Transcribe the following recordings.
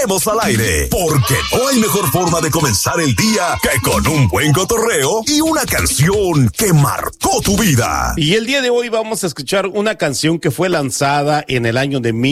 Entremos al aire, porque no hay mejor forma de comenzar el día que con un buen cotorreo y una canción que marcó tu vida. Y el día de hoy vamos a escuchar una canción que fue lanzada en el año de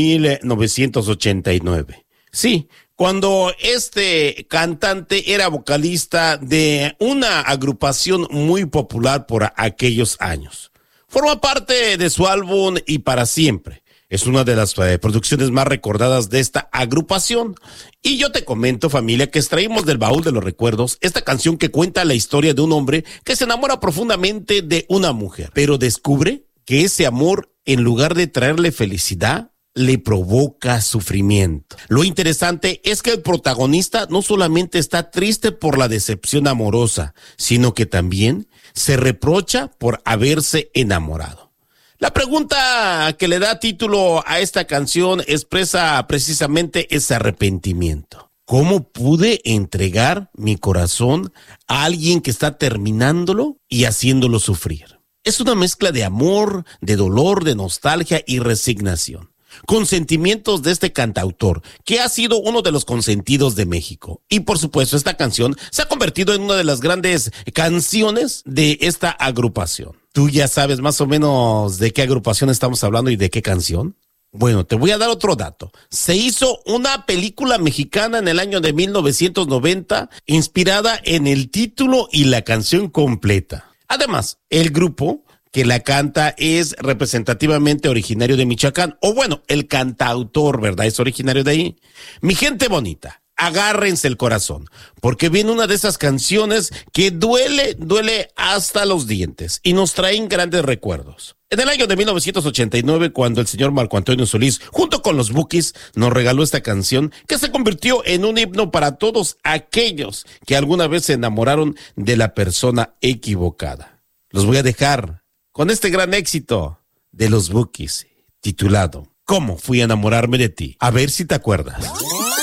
1989. Sí, cuando este cantante era vocalista de una agrupación muy popular por aquellos años. Forma parte de su álbum Y para siempre. Es una de las producciones más recordadas de esta agrupación. Y yo te comento, familia, que extraímos del baúl de los recuerdos esta canción que cuenta la historia de un hombre que se enamora profundamente de una mujer, pero descubre que ese amor, en lugar de traerle felicidad, le provoca sufrimiento. Lo interesante es que el protagonista no solamente está triste por la decepción amorosa, sino que también se reprocha por haberse enamorado. La pregunta que le da título a esta canción expresa precisamente ese arrepentimiento. ¿Cómo pude entregar mi corazón a alguien que está terminándolo y haciéndolo sufrir? Es una mezcla de amor, de dolor, de nostalgia y resignación, con sentimientos de este cantautor, que ha sido uno de los consentidos de México. Y por supuesto, esta canción se ha convertido en una de las grandes canciones de esta agrupación. ¿Tú ya sabes más o menos de qué agrupación estamos hablando y de qué canción? Bueno, te voy a dar otro dato. Se hizo una película mexicana en el año de 1990, inspirada en el título y la canción completa. Además, el grupo que la canta es representativamente originario de Michoacán, o bueno, el cantautor, ¿verdad? Es originario de ahí. Mi gente bonita, agárrense el corazón, porque viene una de esas canciones que duele hasta los dientes y nos traen grandes recuerdos. En el año de 1989, cuando el señor Marco Antonio Solís, junto con los Bukis, nos regaló esta canción que se convirtió en un himno para todos aquellos que alguna vez se enamoraron de la persona equivocada. Los voy a dejar con este gran éxito de los Bukis, titulado ¿Cómo fui a enamorarme de ti? A ver si te acuerdas.